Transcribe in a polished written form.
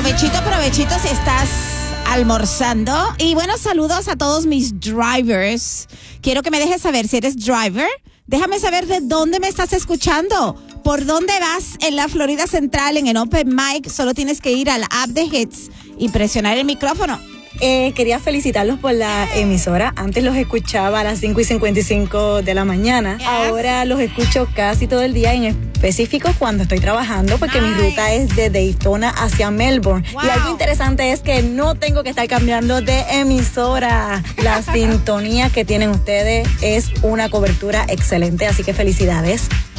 Provechito si estás almorzando. Y bueno, saludos a todos mis drivers. Quiero que me dejes saber si eres driver. Déjame saber de dónde me estás escuchando. ¿Por dónde vas en la Florida Central en el Open Mic? Solo tienes que ir a la app de Hits y presionar el micrófono. Quería felicitarlos por la emisora. Antes los escuchaba a las 5:55 de la mañana. Yes. Ahora los escucho casi todo el día, en específico cuando estoy trabajando, porque mi ruta es de Daytona hacia Melbourne. Wow. Y algo interesante es que no tengo que estar cambiando de emisora. La sintonía que tienen ustedes es una cobertura excelente, así que felicidades.